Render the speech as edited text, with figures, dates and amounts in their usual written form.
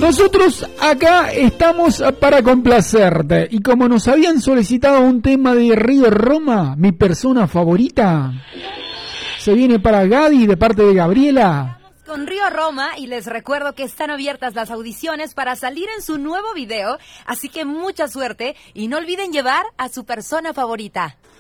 Nosotros acá estamos para complacerte. Y como nos habían solicitado un tema de Río Roma, mi persona favorita, se viene para Gaby de parte de Gabriela. Con Río Roma, y les recuerdo que están abiertas las audiciones para salir en su nuevo video, así que mucha suerte y no olviden llevar a su persona favorita.